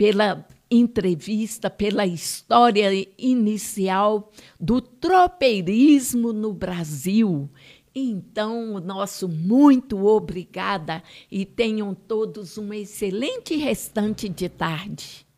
pela entrevista, pela história inicial do tropeirismo no Brasil. Então, nosso muito obrigada e tenham todos um excelente restante de tarde.